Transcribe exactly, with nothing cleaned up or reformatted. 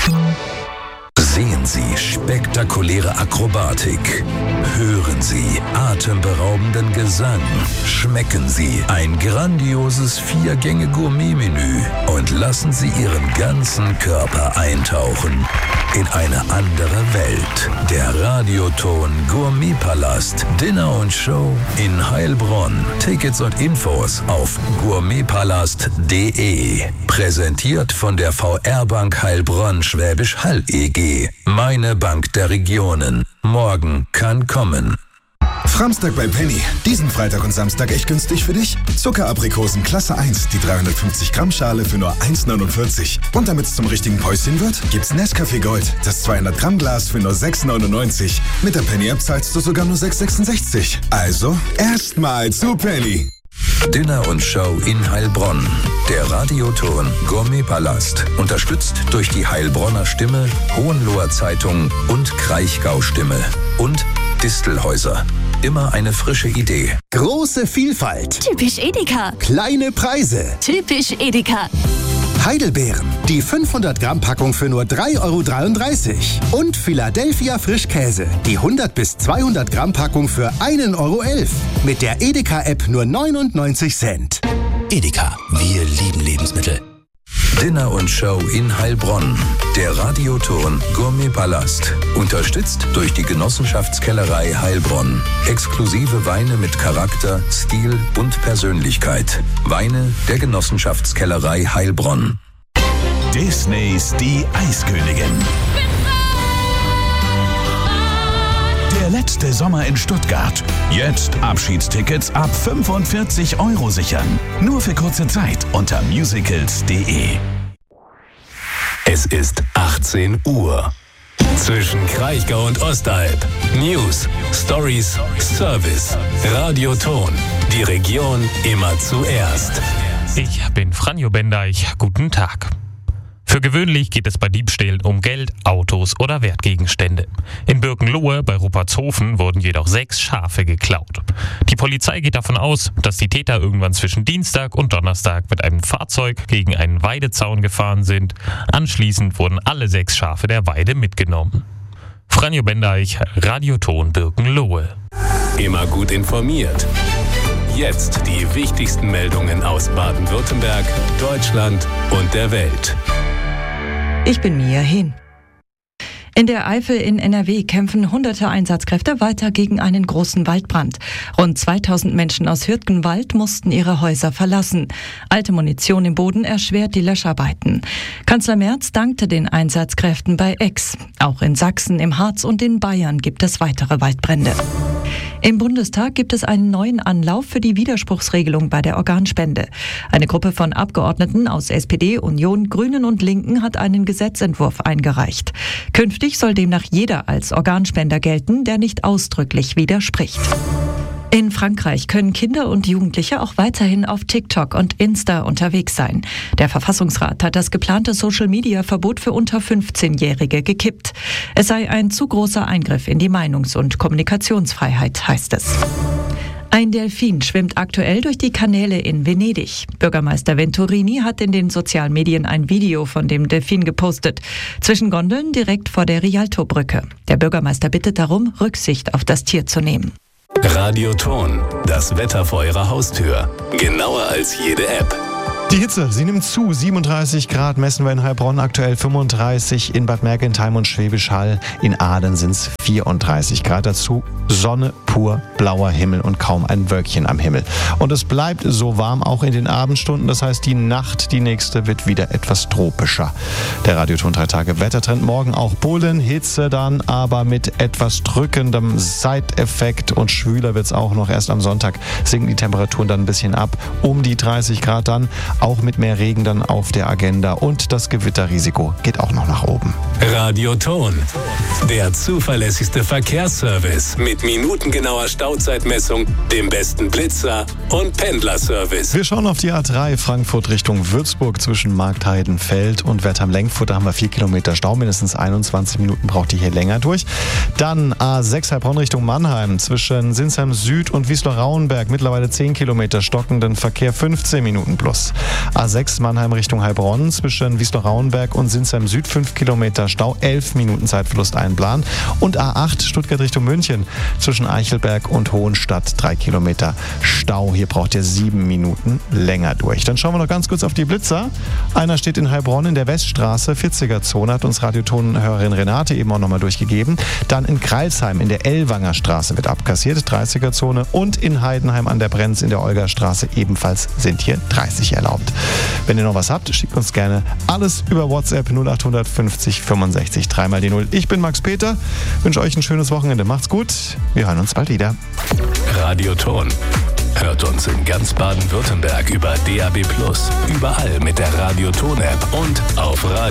Sehen Sie spektakuläre Akrobatik. Hören Sie atemberaubenden Gesang. Schmecken Sie ein grandioses Vier-Gänge-Gourmet-Menü und lassen Sie Ihren ganzen Körper eintauchen in eine andere Welt. Der Radioton Gourmetpalast Dinner und Show in Heilbronn. Tickets und Infos auf gourmetpalast punkt de. Präsentiert von der V R-Bank Heilbronn Schwäbisch Hall E G. Meine Bank der Regionen. Morgen kann kommen. Framstag bei Penny. Diesen Freitag und Samstag echt günstig für dich? Zuckeraprikosen Klasse eins, die dreihundertfünfzig Gramm Schale für nur eins neunundvierzig. Und damit es zum richtigen Päuschen wird, gibt's Nescafé Gold, das zweihundert Gramm Glas für nur sechs neunundneunzig. Mit der Penny-App zahlst du sogar nur sechs sechsundsechzig. Also, erstmal zu Penny. Dinner und Show in Heilbronn. Der Radioton Gourmetpalast. Unterstützt durch die Heilbronner Stimme, Hohenloher Zeitung und Kraichgau Stimme. Und Distelhäuser. Immer eine frische Idee. Große Vielfalt. Typisch Edeka. Kleine Preise. Typisch Edeka. Heidelbeeren. Die fünfhundert Gramm Packung für nur drei Euro dreiunddreißig. Und Philadelphia Frischkäse. Die hundert bis zweihundert Gramm Packung für ein Euro elf. Mit der Edeka-App nur neunundneunzig Cent. Edeka. Wir lieben Lebensmittel. Dinner und Show in Heilbronn. Der Radioton Gourmetpalast. Unterstützt durch die Genossenschaftskellerei Heilbronn. Exklusive Weine mit Charakter, Stil und Persönlichkeit. Weine der Genossenschaftskellerei Heilbronn. Disneys Die Eiskönigin. Der letzte Sommer in Stuttgart. Jetzt Abschiedstickets ab fünfundvierzig Euro sichern. Nur für kurze Zeit unter musicals punkt de. Es ist achtzehn Uhr. Zwischen Kraichgau und Ostalb. News, Stories, Service. Radioton. Die Region immer zuerst. Ich bin Franjo Bendeich. Guten Tag. Für gewöhnlich geht es bei Diebstählen um Geld, Autos oder Wertgegenstände. In Birkenlohe bei Ruppertshofen wurden jedoch sechs Schafe geklaut. Die Polizei geht davon aus, dass die Täter irgendwann zwischen Dienstag und Donnerstag mit einem Fahrzeug gegen einen Weidezaun gefahren sind. Anschließend wurden alle sechs Schafe der Weide mitgenommen. Franjo Bendeich, Radioton Birkenlohe. Immer gut informiert. Jetzt die wichtigsten Meldungen aus Baden-Württemberg, Deutschland und der Welt. Ich bin Mia Hin. In der Eifel in N R W kämpfen hunderte Einsatzkräfte weiter gegen einen großen Waldbrand. Rund zweitausend Menschen aus Hürtgenwald mussten ihre Häuser verlassen. Alte Munition im Boden erschwert die Löscharbeiten. Kanzler Merz dankte den Einsatzkräften bei Aix. Auch in Sachsen, im Harz und in Bayern gibt es weitere Waldbrände. Im Bundestag gibt es einen neuen Anlauf für die Widerspruchsregelung bei der Organspende. Eine Gruppe von Abgeordneten aus S P D, Union, Grünen und Linken hat einen Gesetzentwurf eingereicht. Künftig soll demnach jeder als Organspender gelten, der nicht ausdrücklich widerspricht. In Frankreich können Kinder und Jugendliche auch weiterhin auf TikTok und Insta unterwegs sein. Der Verfassungsrat hat das geplante Social-Media-Verbot für unter fünfzehnjährige gekippt. Es sei ein zu großer Eingriff in die Meinungs- und Kommunikationsfreiheit, heißt es. Ein Delfin schwimmt aktuell durch die Kanäle in Venedig. Bürgermeister Venturini hat in den sozialen Medien ein Video von dem Delfin gepostet. Zwischen Gondeln direkt vor der Rialto-Brücke. Der Bürgermeister bittet darum, Rücksicht auf das Tier zu nehmen. Radioton, das Wetter vor Ihrer Haustür. Genauer als jede App. Die Hitze, sie nimmt zu. siebenunddreißig Grad messen wir in Heilbronn, aktuell fünfunddreißig in Bad Mergentheim und Schwäbisch Hall. In Aden sind es vierunddreißig Grad. Dazu Sonne, pur blauer Himmel und kaum ein Wölkchen am Himmel. Und es bleibt so warm auch in den Abendstunden. Das heißt, die Nacht, die nächste, wird wieder etwas tropischer. Der Radioton drei Tage Wettertrend. Morgen auch Bullen, Hitze dann, aber mit etwas drückendem Seiteffekt. Und schwüler wird es auch noch. Erst am Sonntag sinken die Temperaturen dann ein bisschen ab. Um die dreißig Grad dann. Auch mit mehr Regen dann auf der Agenda und das Gewitterrisiko geht auch noch nach oben. Radioton, der zuverlässigste Verkehrsservice mit minutengenauer Stauzeitmessung, dem besten Blitzer und Pendlerservice. Wir schauen auf die A drei Frankfurt Richtung Würzburg zwischen Marktheidenfeld und Wertheim-Lenkfurt. Da haben wir vier Kilometer Stau, mindestens einundzwanzig Minuten braucht ihr hier länger durch. Dann A sechs Heilbronn Richtung Mannheim zwischen Sinsheim Süd und Wiesloch-Rauenberg. Mittlerweile zehn Kilometer stockenden Verkehr, fünfzehn Minuten plus. A sechs Mannheim Richtung Heilbronn zwischen Wiesloch-Rauenberg und Sinsheim Süd fünf Kilometer Stau, elf Minuten Zeitverlust einplanen. Und A acht Stuttgart Richtung München zwischen Eichelberg und Hohenstadt drei Kilometer Stau. Hier braucht ihr sieben Minuten länger durch. Dann schauen wir noch ganz kurz auf die Blitzer. Einer steht in Heilbronn in der Weststraße, vierziger Zone, hat uns Radiotonhörerin Renate eben auch nochmal durchgegeben. Dann in Greilsheim in der Ellwanger Straße wird abkassiert, dreißiger Zone. Und in Heidenheim an der Brenz in der Olgastraße ebenfalls sind hier dreißig erlaubt. Wenn ihr noch was habt, schickt uns gerne alles über WhatsApp null acht fünfzig fünfundsechzig drei mal die null. Ich bin Max Peter, wünsche euch ein schönes Wochenende. Macht's gut, wir hören uns bald wieder. Radioton. Hört uns in ganz Baden-Württemberg über D A B plus, überall mit der Radioton-App und auf Radio